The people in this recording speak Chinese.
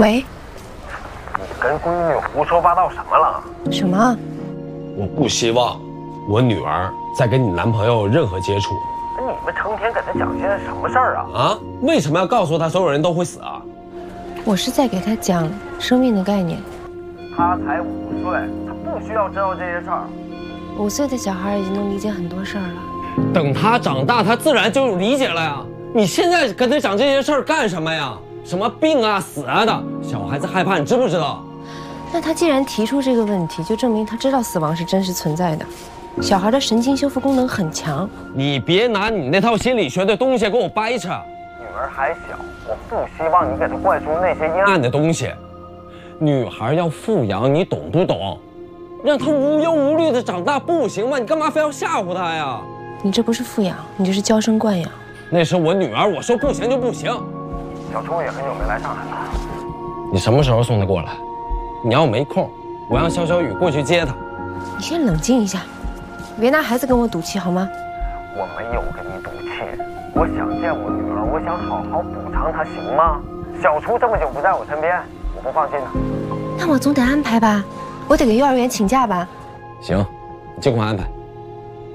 喂， 你跟闺女胡说八道什么了？ 什么？ 我不希望我女儿再跟你男朋友有任何接触。 你们成天给她讲些什么事儿啊？ 啊？为什么要告诉她所有人都会死啊？ 我是在给他讲生命的概念。 她才5岁，她不需要知道这些事儿。 5岁的小孩已经能理解很多事儿了。 等她长大，她自然就有理解了呀。你现在跟她讲这些事儿干什么呀？什么病啊、死啊的，小孩子害怕，你知不知道？ 那他既然提出这个问题，就证明他知道死亡是真实存在的。小孩的神经修复功能很强。 你别拿你那套心理学的东西跟我掰扯。 女儿还小，我不希望你给她灌输那些阴暗的东西。女孩要富养，你懂不懂？让她无忧无虑的长大不行吗？你干嘛非要吓唬她呀？ 你这不是富养，你这是娇生惯养。 那是我女儿，我说不行就不行。 小初也很久没来上海了。 你什么时候送她过来？你要没空，我让肖小雨过去接她。 你先冷静一下，别拿孩子跟我赌气好吗？ 我没有跟你赌气，我想见我女儿，我想好好补偿她，行吗？小初这么久不在我身边，我不放心她。 那我总得安排吧，我得给幼儿园请假吧。 行，你尽快安排。